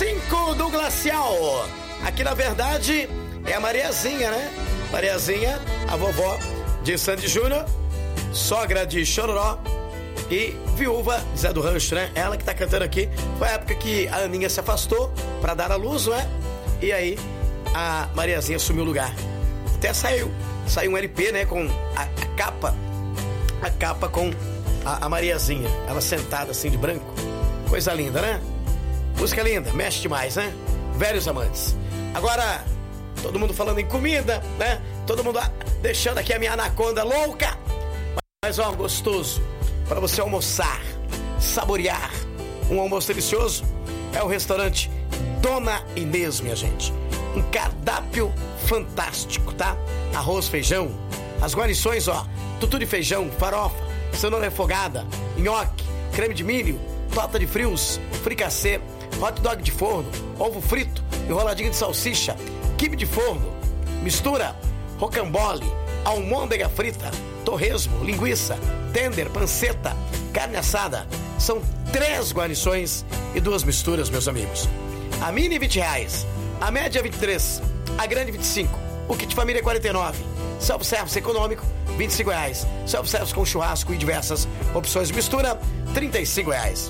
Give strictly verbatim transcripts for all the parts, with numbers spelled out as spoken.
cinco do Glacial. Aqui na verdade é a Mariazinha, né? Mariazinha, a vovó de Sandy Júnior, sogra de Chororó e viúva de Zé do Rancho, né? Ela que tá cantando aqui. Foi a época que a Aninha se afastou pra dar a luz, não é? E aí a Mariazinha assumiu o lugar. Até saiu, saiu um L P, né? Com a, a capa, a capa com a, a Mariazinha, ela sentada assim de branco. Coisa linda, né? Música linda, mexe demais, né? Velhos amantes. Agora, todo mundo falando em comida, né? Todo mundo deixando aqui a minha anaconda louca. Mas ó, gostoso para você almoçar, saborear um almoço delicioso é o restaurante Dona Inês, minha gente. Um cardápio fantástico, tá? Arroz, feijão, as guarnições, ó, tutu de feijão, farofa, cenoura refogada, nhoque, creme de milho, torta de frios, fricassê, hot dog de forno, ovo frito, enroladinho de salsicha, quibe de forno, mistura, rocambole, almôndega frita, torresmo, linguiça, tender, panceta, carne assada. São três guarnições e duas misturas, meus amigos. A mini vinte reais, a média vinte e três, a grande vinte e cinco, o kit família quarenta e nove, self-service econômico vinte e cinco reais, self-service com churrasco e diversas opções de mistura trinta e cinco reais.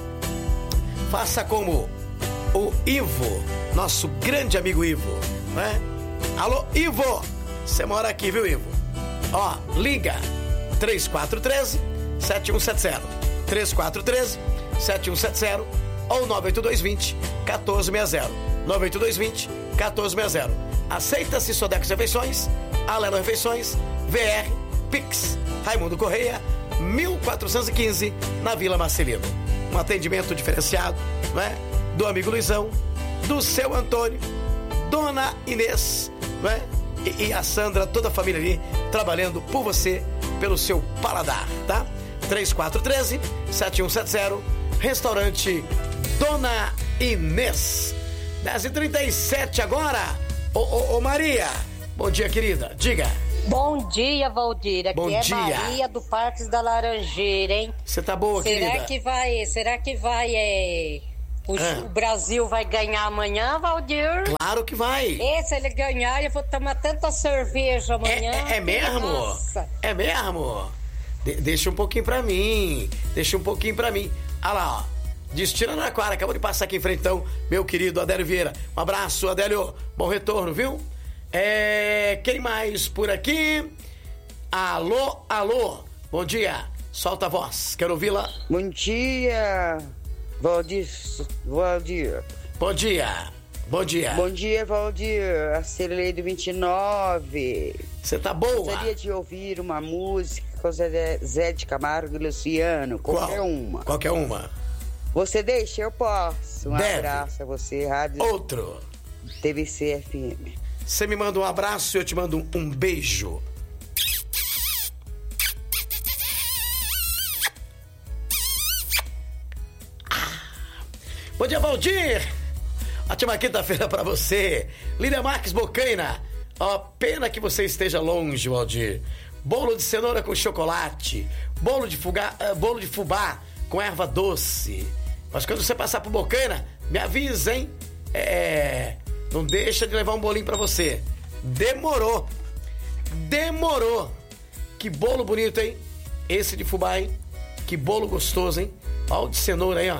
Faça como o Ivo, nosso grande amigo Ivo, né? Alô, Ivo, você mora aqui, viu, Ivo? Ó, liga três quatro um três, sete um sete zero, três quatro um três, sete um sete zero ou nove oito dois dois zero, um quatro seis zero, nove oito dois dois zero, um quatro seis zero. Aceita-se Sodex Refeições, Alelo Refeições, V R, Pix, Raimundo Correia, mil quatrocentos e quinze, na Vila Marcelino. Um atendimento diferenciado, né? Do amigo Luizão, do seu Antônio, Dona Inês, né? E, e a Sandra, toda a família ali, trabalhando por você, pelo seu paladar, tá? três quatro um três, sete um sete zero, restaurante Dona Inês. dez e trinta e sete agora. Ô, ô, ô Maria, bom dia, querida, diga. Bom dia, Valdir. Aqui Bom é dia. Maria do Parques da Laranjeira, hein? Você tá boa, será querida? Que vai, será que vai, é... O, Ah. o Brasil vai ganhar amanhã, Valdir? Claro que vai. E se ele ganhar, eu vou tomar tanta cerveja É, amanhã. é, é mesmo? Nossa. É mesmo? De- deixa um pouquinho pra mim. Deixa um pouquinho pra mim. Olha lá, ó. Destino Araraquara, acabou de passar aqui em frentão, meu querido Adélio Vieira. Um abraço, Adélio. Bom retorno, viu? É... Quem mais por aqui? Alô, alô. Bom dia. Solta a voz. Quero ouvi-la. Bom dia, Valdir. Valdir. Bom dia. Bom dia. Bom dia, Valdir. A Cirlei do vinte e nove. Você tá boa? Gostaria de ouvir uma música com Zé Zé de Camargo e Luciano. Qualquer Qual? uma. Qualquer uma. Você deixa? Eu posso. Um Deve. abraço a você, Rádio Outro. T V C F M. Você me manda um abraço e eu te mando um, um beijo. Ah. Bom dia, Valdir. Ótima quinta-feira pra você. Lília Marques Bocaina. Ó, pena que você esteja longe, Valdir. Bolo de cenoura com chocolate. Bolo de, fuga, uh, bolo de fubá com erva doce. Mas quando você passar por Bocaina, me avisa, hein? É... Não deixa de levar um bolinho pra você. Demorou. Demorou. Que bolo bonito, hein? Esse de fubá, hein? Que bolo gostoso, hein? Ó o de cenoura aí, ó.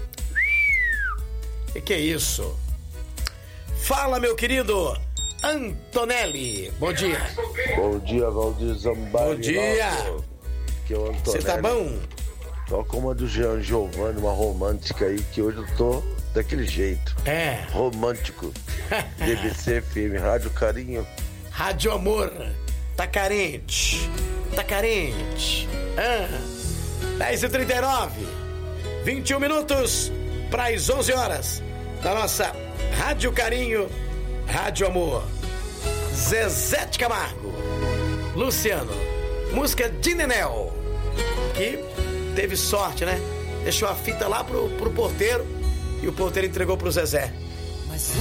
Que que é isso? Fala, meu querido Antonelli. Bom dia. Bom dia, Valdir Zambari. Bom dia. Que é o Antonelli. Você tá bom? Toca uma do Jean Giovanni, uma romântica aí, que hoje eu tô daquele jeito. É. Romântico. D B C F M, Rádio Carinho. Rádio Amor. Tá carente. Tá carente. Ah. dez e trinta e nove. vinte e um minutos para as onze horas. Da nossa Rádio Carinho, Rádio Amor. Zezé de Camargo. Luciano. Música de Nenel. Que teve sorte, né? Deixou a fita lá pro, pro porteiro e o porteiro entregou pro Zezé.